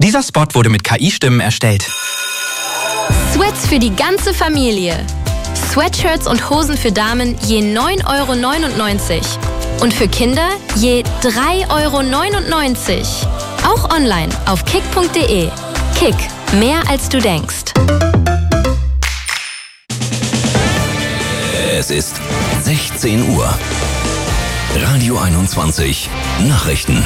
Dieser Spot wurde mit KI-Stimmen erstellt. Sweats für die ganze Familie. Sweatshirts und Hosen für Damen je 9,99 € und für Kinder je 3,99 €. Auch online auf kick.de. Kick, mehr als du denkst. Es ist 16 Uhr. Radio 21 Nachrichten.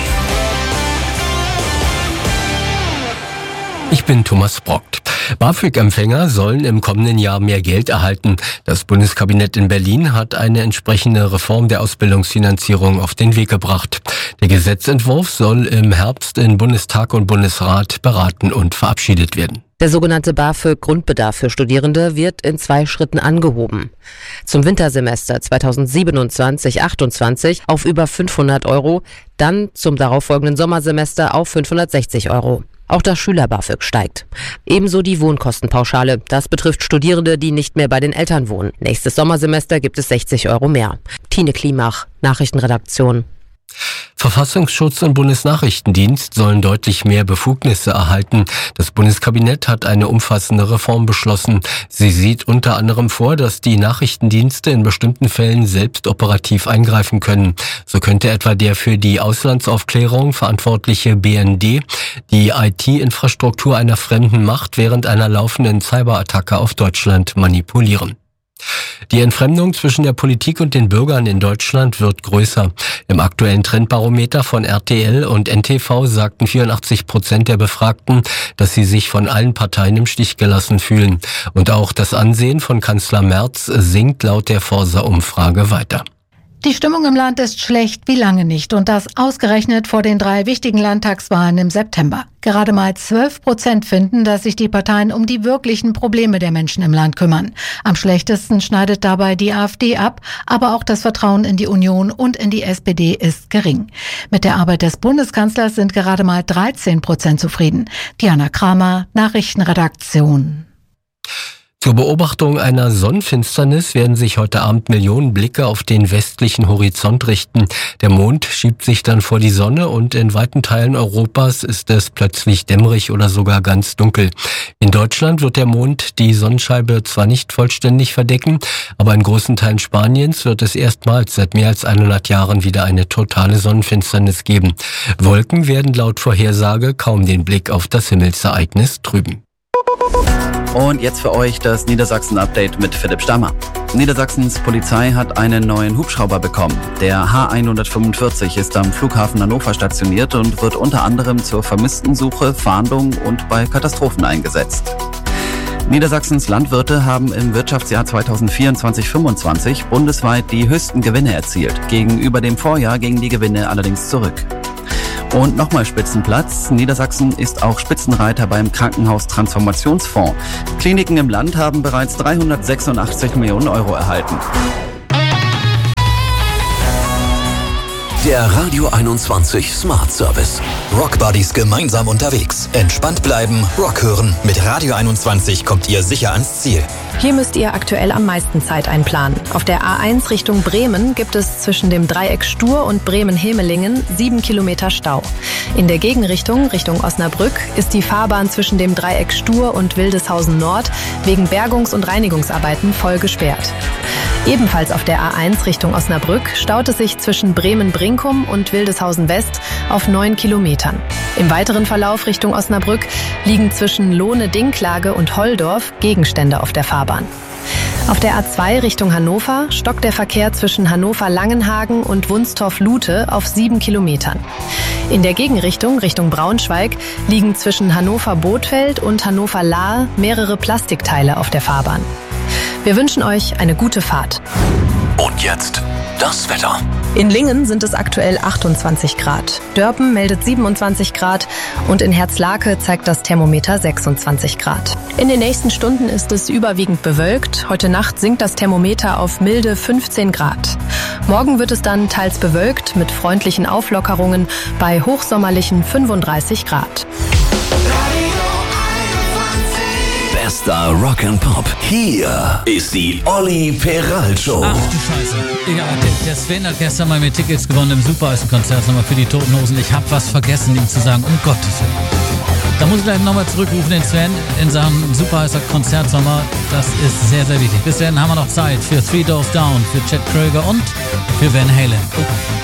Ich bin Thomas Brockt. BAföG-Empfänger sollen im kommenden Jahr mehr Geld erhalten. Das Bundeskabinett in Berlin hat eine entsprechende Reform der Ausbildungsfinanzierung auf den Weg gebracht. Der Gesetzentwurf soll im Herbst in Bundestag und Bundesrat beraten und verabschiedet werden. Der sogenannte BAföG-Grundbedarf für Studierende wird in 2 Schritten angehoben. Zum Wintersemester 2027/28 auf über 500 €, dann zum darauffolgenden Sommersemester auf 560 €. Auch das Schüler-BAföG steigt. Ebenso die Wohnkostenpauschale. Das betrifft Studierende, die nicht mehr bei den Eltern wohnen. Nächstes Sommersemester gibt es 60 € mehr. Tine Klimach, Nachrichtenredaktion. Verfassungsschutz und Bundesnachrichtendienst sollen deutlich mehr Befugnisse erhalten. Das Bundeskabinett hat eine umfassende Reform beschlossen. Sie sieht unter anderem vor, dass die Nachrichtendienste in bestimmten Fällen selbst operativ eingreifen können. So könnte etwa der für die Auslandsaufklärung verantwortliche BND die IT-Infrastruktur einer fremden Macht während einer laufenden Cyberattacke auf Deutschland manipulieren. Die Entfremdung zwischen der Politik und den Bürgern in Deutschland wird größer. Im aktuellen Trendbarometer von RTL und NTV sagten 84% der Befragten, dass sie sich von allen Parteien im Stich gelassen fühlen. Und auch das Ansehen von Kanzler Merz sinkt laut der Forsa-Umfrage weiter. Die Stimmung im Land ist schlecht wie lange nicht und das ausgerechnet vor den 3 wichtigen Landtagswahlen im September. Gerade mal 12% finden, dass sich die Parteien um die wirklichen Probleme der Menschen im Land kümmern. Am schlechtesten schneidet dabei die AfD ab, aber auch das Vertrauen in die Union und in die SPD ist gering. Mit der Arbeit des Bundeskanzlers sind gerade mal 13% zufrieden. Diana Kramer, Nachrichtenredaktion. Zur Beobachtung einer Sonnenfinsternis werden sich heute Abend Millionen Blicke auf den westlichen Horizont richten. Der Mond schiebt sich dann vor die Sonne und in weiten Teilen Europas ist es plötzlich dämmerig oder sogar ganz dunkel. In Deutschland wird der Mond die Sonnenscheibe zwar nicht vollständig verdecken, aber in großen Teilen Spaniens wird es erstmals seit mehr als 100 Jahren wieder eine totale Sonnenfinsternis geben. Wolken werden laut Vorhersage kaum den Blick auf das Himmelsereignis trüben. Und jetzt für euch das Niedersachsen-Update mit Philipp Stammer. Niedersachsens Polizei hat einen neuen Hubschrauber bekommen. Der H145 ist am Flughafen Hannover stationiert und wird unter anderem zur Vermisstensuche, Fahndung und bei Katastrophen eingesetzt. Niedersachsens Landwirte haben im Wirtschaftsjahr 2024/25 bundesweit die höchsten Gewinne erzielt. Gegenüber dem Vorjahr gingen die Gewinne allerdings zurück. Und nochmal Spitzenplatz. Niedersachsen ist auch Spitzenreiter beim Krankenhaustransformationsfonds. Kliniken im Land haben bereits 386 Millionen € erhalten. Der Radio 21 Smart Service. Rockbuddies gemeinsam unterwegs. Entspannt bleiben, Rock hören. Mit Radio 21 kommt ihr sicher ans Ziel. Hier müsst ihr aktuell am meisten Zeit einplanen. Auf der A1 Richtung Bremen gibt es zwischen dem Dreieck Stur und Bremen-Hemelingen 7 Kilometer Stau. In der Gegenrichtung, Richtung Osnabrück, ist die Fahrbahn zwischen dem Dreieck Stur und Wildeshausen Nord wegen Bergungs- und Reinigungsarbeiten voll gesperrt. Ebenfalls auf der A1 Richtung Osnabrück staut es sich zwischen Bremen-Brinkum und Wildeshausen West auf 9 Kilometern. Im weiteren Verlauf Richtung Osnabrück liegen zwischen Lohne-Dinklage und Holldorf Gegenstände auf der Fahrbahn. Auf der A2 Richtung Hannover stockt der Verkehr zwischen Hannover-Langenhagen und Wunstorf-Lute auf 7 Kilometern. In der Gegenrichtung, Richtung Braunschweig, liegen zwischen Hannover-Bothfeld und Hannover-Lahr mehrere Plastikteile auf der Fahrbahn. Wir wünschen euch eine gute Fahrt. Und jetzt das Wetter. In Lingen sind es aktuell 28 Grad. Dörpen meldet 27 Grad und in Herzlake zeigt das Thermometer 26 Grad. In den nächsten Stunden ist es überwiegend bewölkt. Heute Nacht sinkt das Thermometer auf milde 15 Grad. Morgen wird es dann teils bewölkt mit freundlichen Auflockerungen bei hochsommerlichen 35 Grad. Bester Rock and Pop. Hier ist die Olli Peral Show. Ach du Scheiße. Egal, der Sven hat gestern mal mir Tickets gewonnen im Supereisen-Konzert nochmal für die Toten Hosen. Ich habe was vergessen, ihm zu sagen, um Gottes Willen. Da muss ich gleich nochmal zurückrufen, den Sven, in Sachen Superheißer Konzertsommer. Das ist sehr, sehr wichtig. Bis dahin haben wir noch Zeit für Three Doors Down, für Chet Kröger und für Van Halen.